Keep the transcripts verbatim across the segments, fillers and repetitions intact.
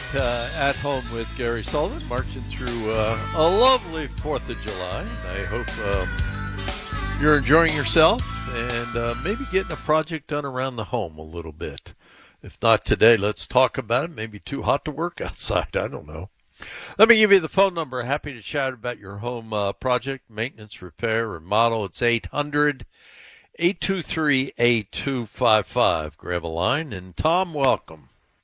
uh, At Home with Gary Sullivan, marching through uh, a lovely fourth of July. I hope um, you're enjoying yourself and uh, maybe getting a project done around the home a little bit. If not today, let's talk about it. Maybe too hot to work outside. I don't know. Let me give you the phone number. Happy to chat about your home uh, project, maintenance, repair, remodel. It's eight hundred, eight two three, eight two five five. Grab a line. And Tom, welcome.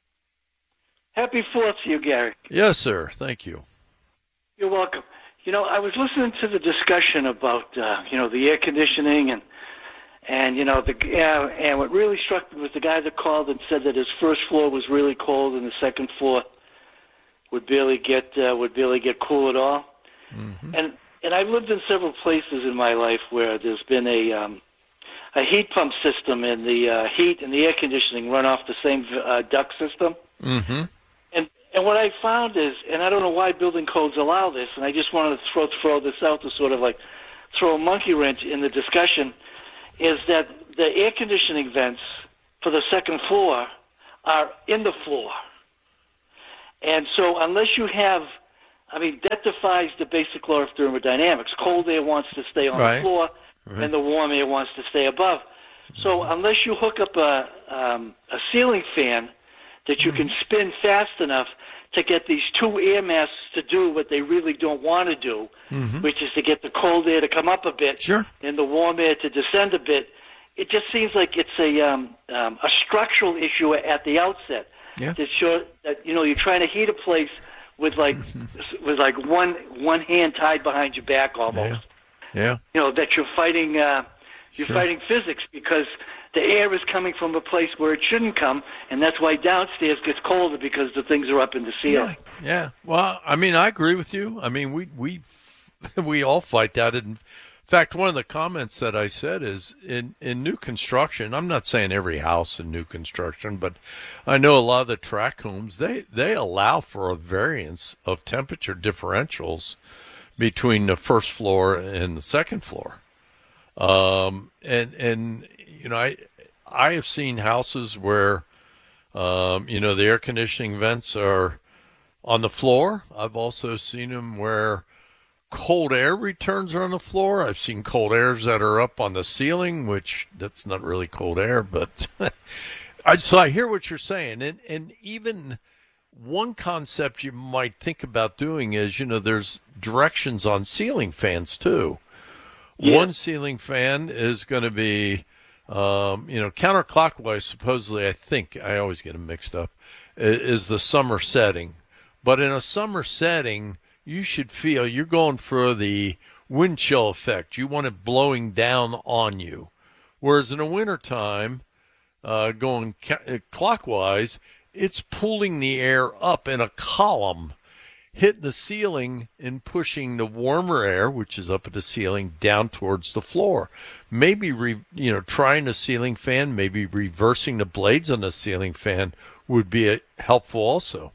Happy Fourth to you, Gary. Yes, sir. Thank you. You're welcome. You know, I was listening to the discussion about, uh, you know, the air conditioning and, and you know, the uh, and what really struck me was the guy that called and said that his first floor was really cold and the second floor would barely get uh, would barely get cool at all. Mm-hmm. And and I've lived in several places in my life where there's been a um, a heat pump system and the uh, heat and the air conditioning run off the same uh, duct system. Mm-hmm. And what I found is, and I don't know why building codes allow this, and I just wanted to throw, throw this out to sort of like throw a monkey wrench in the discussion, is that the air conditioning vents for the second floor are in the floor. And so unless you have, I mean, that defies the basic law of thermodynamics. Cold air wants to stay on right. the floor, right. and the warm air wants to stay above. So unless you hook up a, um, a ceiling fan that you can spin fast enough to get these two air masses to do what they really don't want to do, mm-hmm. which is to get the cold air to come up a bit sure. and the warm air to descend a bit. It just seems like it's a um, um, a structural issue at the outset. Yeah. To show that, you know, you're trying to heat a place with like with like one one hand tied behind your back almost. Yeah. yeah. You know that you're fighting uh, you're sure. fighting physics because the air is coming from a place where it shouldn't come, and that's why downstairs gets colder because the things are up in the ceiling. Yeah, yeah. Well, I mean, I agree with you. I mean, we we we all fight that. In fact, one of the comments that I said is in, in new construction, I'm not saying every house in new construction, but I know a lot of the tract homes, they, they allow for a variance of temperature differentials between the first floor and the second floor. Um, and, and, you know, I, I have seen houses where, um, you know, the air conditioning vents are on the floor. I've also seen them where cold air returns are on the floor. I've seen cold airs that are up on the ceiling, which that's not really cold air, but I, so I hear what you're saying. And, and even one concept you might think about doing is, you know, there's directions on ceiling fans too. Yeah. One ceiling fan is going to be, um, you know, counterclockwise, supposedly, I think, I always get them mixed up, is the summer setting. But in a summer setting, you should feel you're going for the wind chill effect. You want it blowing down on you. Whereas in the wintertime, uh, going ca- clockwise, it's pulling the air up in a column, hitting the ceiling and pushing the warmer air, which is up at the ceiling, down towards the floor. Maybe, re, you know, trying a ceiling fan, maybe reversing the blades on the ceiling fan would be a, helpful also.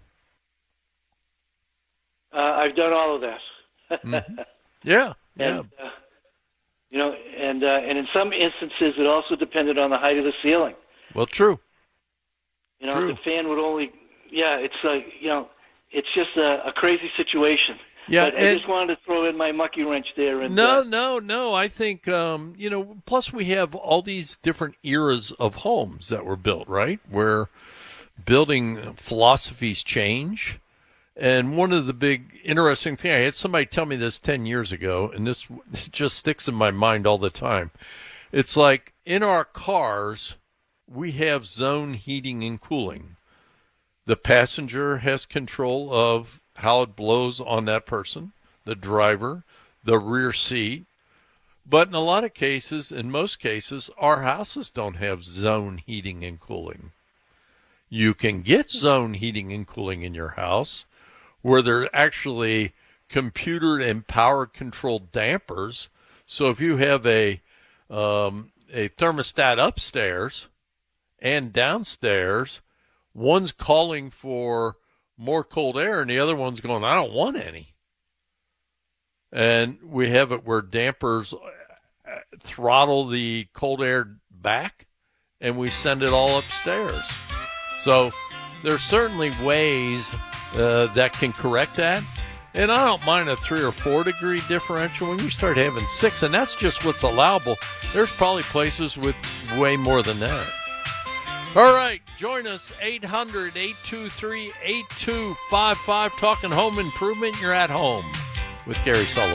Uh, I've done all of that. mm-hmm. Yeah, yeah. And, uh, you know, and uh, and in some instances, it also depended on the height of the ceiling. Well, true. You know, true. the fan would only, yeah, it's like, you know, it's just a, a crazy situation. Yeah, but I just wanted to throw in my monkey wrench there. And, no, uh, no, no. I think, um, you know, plus we have all these different eras of homes that were built, right? Where building philosophies change. And one of the big interesting things, I had somebody tell me this ten years ago, and this just sticks in my mind all the time. It's like in our cars, we have zone heating and cooling. The passenger has control of how it blows on that person, the driver, the rear seat. But in a lot of cases, in most cases, our houses don't have zone heating and cooling. You can get zone heating and cooling in your house where they're actually computer and power controlled dampers. So if you have a um, a thermostat upstairs and downstairs, one's calling for more cold air and the other one's going, I don't want any. And we have it where dampers throttle the cold air back and we send it all upstairs. So there's certainly ways uh, that can correct that. And I don't mind a three or four degree differential. When you start having six, and that's just what's allowable, there's probably places with way more than that. All right, join us, eight hundred, eight two three, eight two five five, talking home improvement. You're at home with Gary Sullivan.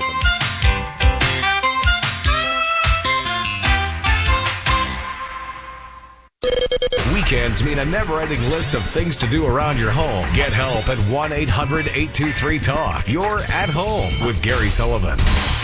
Weekends mean a never-ending list of things to do around your home. Get help at one eight hundred, eight two three, talk. You're at home with Gary Sullivan.